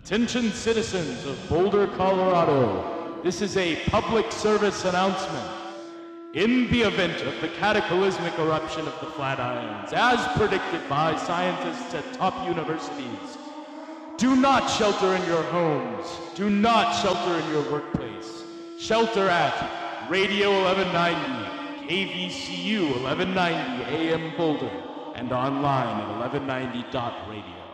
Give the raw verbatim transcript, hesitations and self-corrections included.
Attention citizens of Boulder, Colorado. This is a public service announcement. In the event of the cataclysmic eruption of the Flatirons, as predicted by scientists at top universities, do not shelter in your homes. Do not shelter in your workplace. Shelter at Radio eleven ninety, K V C U eleven ninety A M Boulder, and online at eleven ninety dot radio.